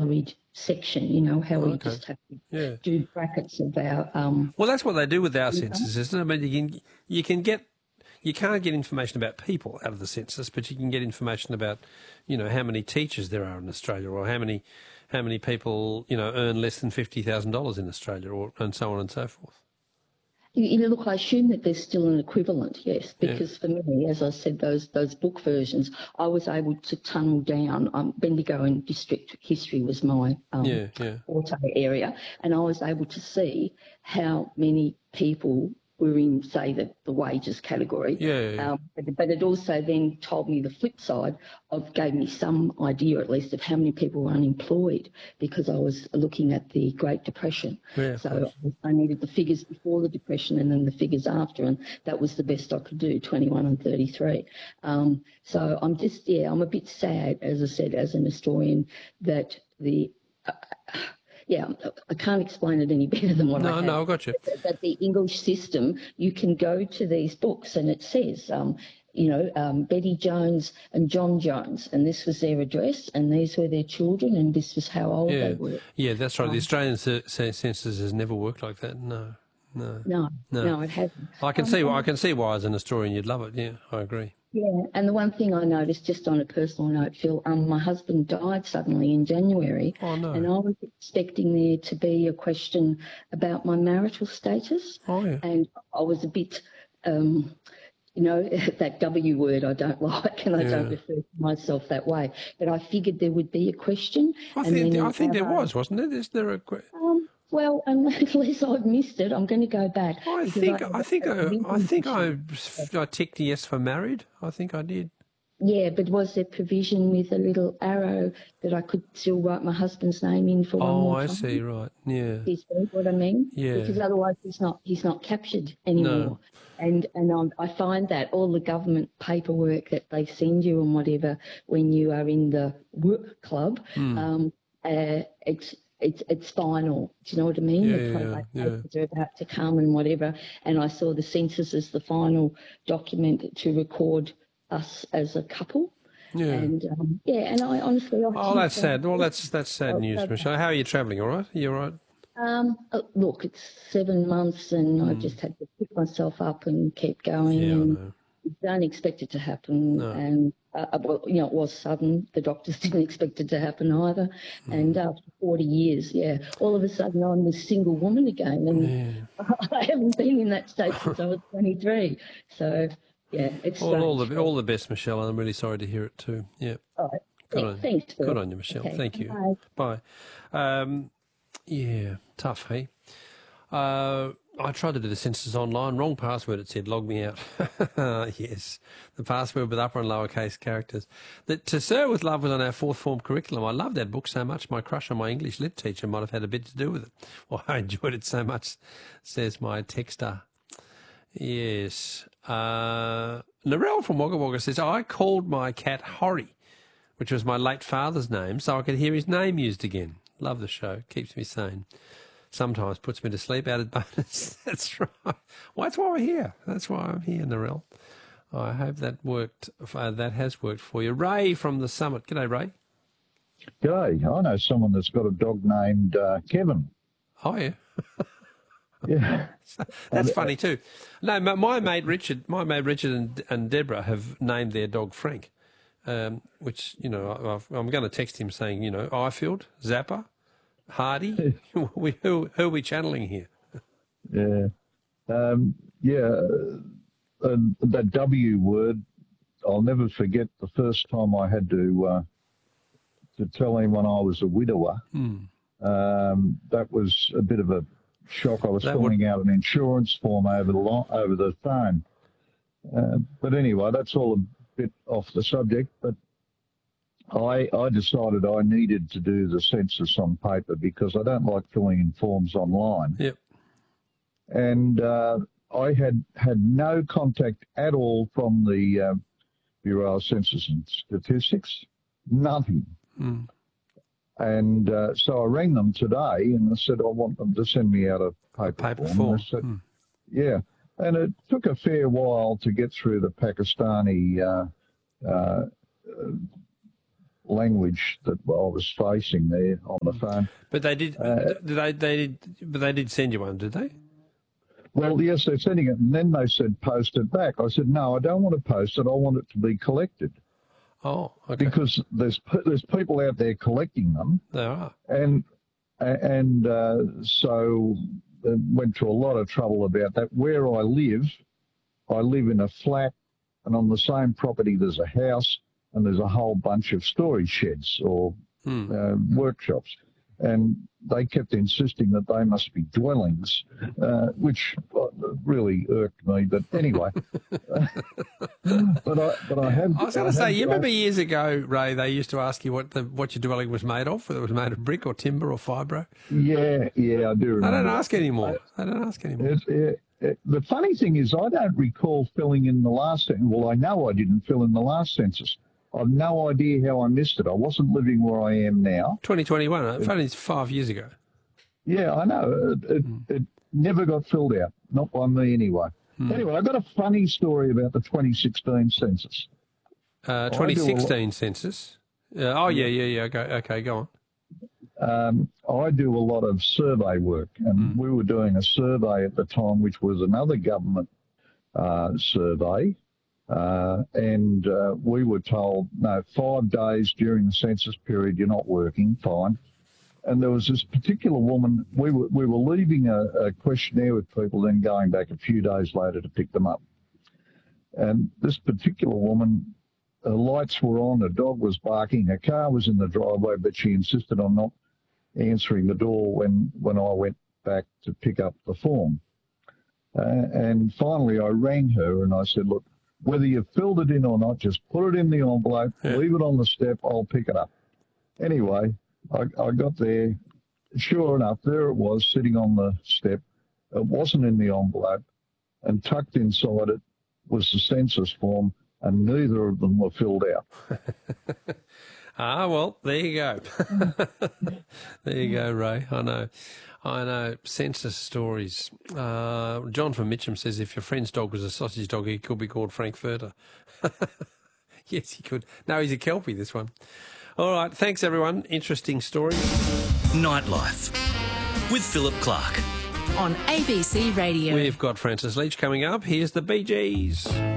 salaried section, you know, how we Okay. just have to Yeah. do brackets of our Well, that's what they do with our census, isn't it? I mean, you can't get information about people out of the census, but you can get information about, you know, how many teachers there are in Australia, or how many people, you know, earn less than $50,000 in Australia, or and so on and so forth. You know, look, I assume that there's still an equivalent, yes, because for me, as I said, those book versions, I was able to tunnel down. Bendigo and district history was my auto area, and I was able to see how many people were in, say, the wages category. But it also then told me the flip side gave me some idea, at least, of how many people were unemployed, because I was looking at the Great Depression. So I needed the figures before the Depression and then the figures after, and that was the best I could do, 21 and 33. So I'm just, I'm a bit sad, as I said, as an historian, that I can't explain it any better than what I have. No, I got you. That the English system, you can go to these books and it says, Betty Jones and John Jones, and this was their address, and these were their children, and this was how old they were. Yeah, that's right. The Australian census has never worked like that. No, it hasn't. I can see why, as an historian, you'd love it. Yeah, I agree. Yeah, and the one thing I noticed, just on a personal note, Phil, my husband died suddenly in January. Oh, no. And I was expecting there to be a question about my marital status. Oh, yeah. And I was a bit, that W word I don't like, and I don't refer to myself that way. But I figured there would be a question. I think there was, wasn't there? Is there a question? Well, unless I've missed it, I'm going to go back. I ticked yes for married. I think I did. Yeah, but was there provision with a little arrow that I could still write my husband's name in for one more time? Oh, I see, right, yeah. You see what I mean? Yeah. Because otherwise he's not captured anymore. No. And I find that all the government paperwork that they send you and whatever when you are in the work club, it's final. Do you know what I mean? The papers are about to come and whatever. And I saw the census as the final document to record us as a couple. Yeah. And and I honestly. That's sad. Well, that's sad news, Michelle. How are you travelling? All right? You all right? Look, it's 7 months, and I just had to pick myself up and keep going. Yeah, and I know. don't expect it to happen. No. And it was sudden. The doctors didn't expect it to happen either. And after 40 years, all of a sudden I'm this single woman again, and I haven't been in that state since I was 23. So. Yeah, it's all the best, Michelle. I'm really sorry to hear it too. Yeah. All right. Thanks. Good on you, Michelle. Okay. Thank you. Bye. Tough, hey? I tried to do the census online. Wrong password, it said. Log me out. Yes. The password with upper and lowercase characters. To Sir with Love was on our fourth form curriculum. I loved that book so much. My crush on my English lit teacher might have had a bit to do with it. Well, I enjoyed it so much, says my texter. Yes. Narelle from Wagga Wagga says, I called my cat Horry, which was my late father's name, so I could hear his name used again. Love the show. Keeps me sane. Sometimes puts me to sleep. Added bonus. That's right. Well, that's why we're here. That's why I'm here, Narelle. I hope that worked. That has worked for you. Ray from the Summit. G'day, Ray. G'day. I know someone that's got a dog named Kevin. Oh, yeah. Yeah. That's funny too. No, my mate Richard and Deborah have named their dog Frank, which, I'm going to text him saying, Ifield, Zappa, Hardy. Who are we channeling here? Yeah. That W word, I'll never forget the first time I had to tell him when I was a widower. That was a bit of a shock. I was filling out an insurance form over the phone. But anyway, that's all a bit off the subject. But I decided I needed to do the census on paper because I don't like filling in forms online. Yep. And I had no contact at all from the Bureau of Census and Statistics. Nothing. And so I rang them today and I said, I want them to send me out a paper form. Said, yeah. And it took a fair while to get through the Pakistani language that I was facing there on the phone. But they did. But they did send you one, did they? Well, yes, they're sending it, and then they said post it back. I said, no, I don't want to post it. I want it to be collected. Oh, okay. Because there's people out there collecting them. There are. And so went to a lot of trouble about that. Where I live in a flat, and on the same property there's a house, and there's a whole bunch of storage sheds or workshops. And they kept insisting that they must be dwellings, which really irked me. But anyway, but I have. I was going to say, you remember years ago, Ray, they used to ask you what your dwelling was made of, whether it was made of brick or timber or fibro. Yeah, I do remember. They don't ask anymore. The funny thing is, I don't recall filling in the last census. Well, I know I didn't fill in the last census. I've no idea how I missed it. I wasn't living where I am now. 2021, it's 5 years ago. Yeah, I know. It never got filled out, not by me anyway. Anyway, I've got a funny story about the 2016 census. 2016 census? Yeah. Okay, go on. I do a lot of survey work, and we were doing a survey at the time, which was another government survey. And we were told, no, 5 days during the census period, you're not working, fine. And there was this particular woman, we were leaving a questionnaire with people, then going back a few days later to pick them up. And this particular woman, her lights were on, her dog was barking, her car was in the driveway, but she insisted on not answering the door when I went back to pick up the form. And finally I rang her and I said, look, whether you filled it in or not, just put it in the envelope, leave it on the step, I'll pick it up. Anyway, I got there. Sure enough, there it was sitting on the step. It wasn't in the envelope, and tucked inside it was the census form, and neither of them were filled out. Well, there you go. There you go, Ray. I know. Census stories. John from Mitcham says if your friend's dog was a sausage dog, he could be called Frankfurter. Yes, he could. No, he's a Kelpie, this one. All right, thanks, everyone. Interesting story. Nightlife with Philip Clark on ABC Radio. We've got Francis Leach coming up. Here's the Bee Gees.